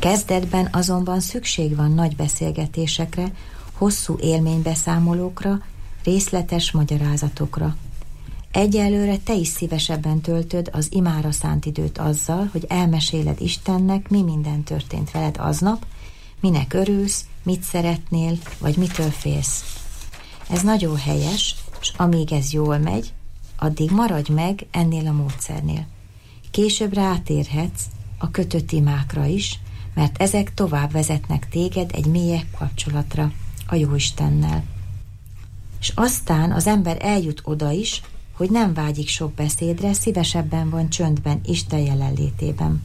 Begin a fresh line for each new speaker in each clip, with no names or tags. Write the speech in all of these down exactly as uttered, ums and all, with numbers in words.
Kezdetben azonban szükség van nagy beszélgetésekre, hosszú élménybeszámolókra, részletes magyarázatokra. Egyelőre te is szívesebben töltöd az imára szánt időt azzal, hogy elmeséled Istennek, mi minden történt veled aznap, minek örülsz, mit szeretnél, vagy mitől félsz. Ez nagyon helyes, és amíg ez jól megy, addig maradj meg ennél a módszernél. Később rátérhetsz a kötött imákra is, mert ezek tovább vezetnek téged egy mélyebb kapcsolatra a Jóistennel. És aztán az ember eljut oda is, hogy nem vágyik sok beszédre, szívesebben van csöndben Isten jelenlétében.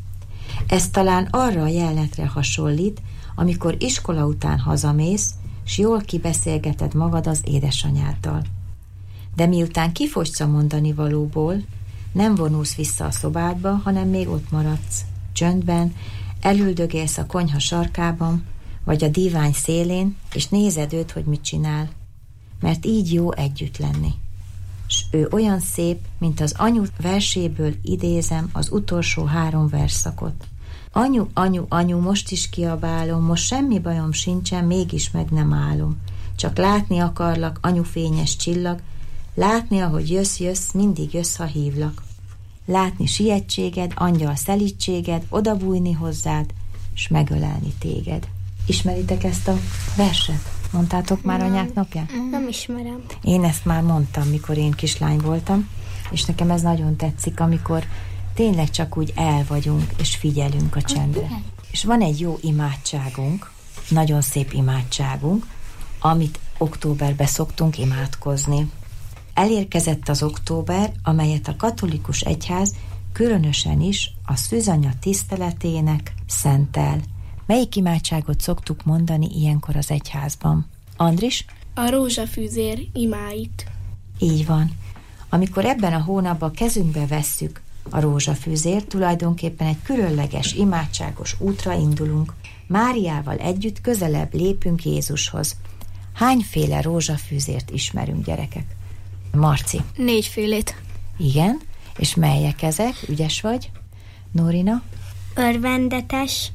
Ez talán arra a jelenetre hasonlít, amikor iskola után hazamész, s jól kibeszélgeted magad az édesanyáddal. De miután kifogysz a mondani valóból, nem vonulsz vissza a szobádba, hanem még ott maradsz, csöndben, elüldögélsz a konyha sarkában, vagy a dívány szélén, és nézed őt, hogy mit csinál. Mert így jó együtt lenni. S ő olyan szép, mint az anyu verséből idézem az utolsó három versszakot. Anyu, anyu, anyu, most is kiabálom, most semmi bajom sincsen, mégis meg nem állom. Csak látni akarlak, anyu fényes csillag, látni, ahogy jössz, jössz, mindig jössz, ha hívlak. Látni sietséged, angyal szelítséged, odabújni hozzád, s megölelni téged. Ismeritek ezt a verset? Mondtátok már
nem,
anyák napján?
Nem ismerem.
Én ezt már mondtam, mikor én kislány voltam, és nekem ez nagyon tetszik, amikor tényleg csak úgy el vagyunk, és figyelünk a csendre. És van egy jó imádságunk, nagyon szép imádságunk, amit októberben szoktunk imádkozni. Elérkezett az október, amelyet a katolikus egyház különösen is a szűzanya tiszteletének szentel. Melyik imádságot szoktuk mondani ilyenkor az egyházban? Andris?
A rózsafűzér imáit.
Így van. Amikor ebben a hónapban kezünkbe vesszük a rózsafűzért, tulajdonképpen egy különleges, imádságos útra indulunk. Máriával együtt közelebb lépünk Jézushoz. Hányféle rózsafűzért ismerünk, gyerekek? Marci?
Négyfélét.
Igen, és melyek ezek? Ügyes vagy? Nórina?
Örvendetes,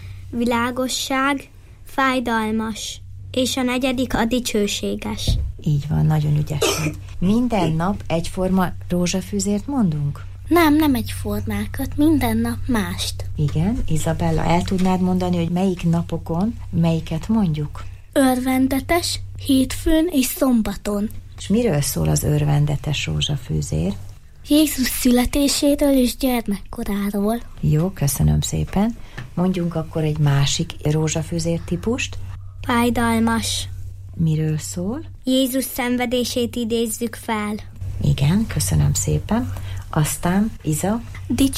világosság, fájdalmas, és a negyedik a dicsőséges.
Így van, nagyon ügyes vagy. Minden nap egyforma rózsafűzért mondunk?
Nem, nem egyformákat, minden nap mást.
Igen, Izabella, el tudnád mondani, hogy melyik napokon melyiket mondjuk?
Örvendetes, hétfőn és szombaton.
És miről szól az örvendetes rózsafűzér?
Jézus születéséről és gyermekkoráról.
Jó, köszönöm szépen. Mondjunk akkor egy másik rózsafűzér típust.
Fájdalmas.
Miről szól?
Jézus szenvedését idézzük fel.
Igen, köszönöm szépen. Aztán, Iza?
Dics